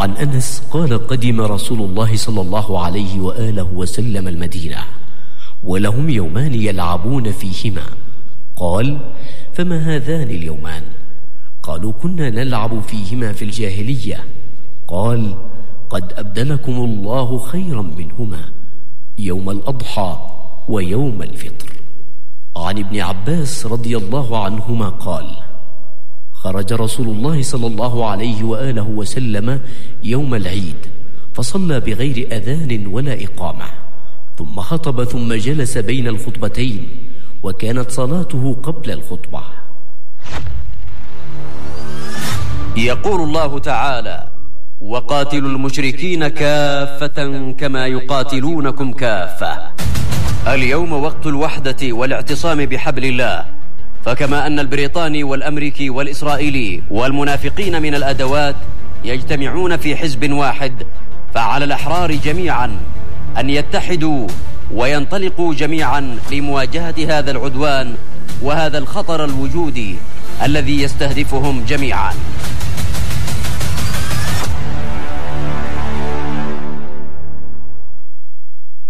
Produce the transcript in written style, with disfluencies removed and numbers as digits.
عن أنس قال قدم رسول الله صلى الله عليه وآله وسلم المدينة ولهم يومان يلعبون فيهما. قال: فما هذان اليومان؟ قالوا: كنا نلعب فيهما في الجاهلية. قال: قد أبدلكم الله خيرا منهما، يوم الأضحى ويوم الفطر. عن ابن عباس رضي الله عنهما قال: خرج رسول الله صلى الله عليه وآله وسلم يوم العيد فصلى بغير أذان ولا إقامة، ثم خطب ثم جلس بين الخطبتين، وكانت صلاته قبل الخطبة. يقول الله تعالى: وقاتلوا المشركين كافة كما يقاتلونكم كافة. اليوم وقت الوحدة والاعتصام بحبل الله، فكما أن البريطاني والأمريكي والإسرائيلي والمنافقين من الأدوات يجتمعون في حزب واحد، فعلى الأحرار جميعا أن يتحدوا وينطلقوا جميعا لمواجهة هذا العدوان وهذا الخطر الوجودي الذي يستهدفهم جميعا.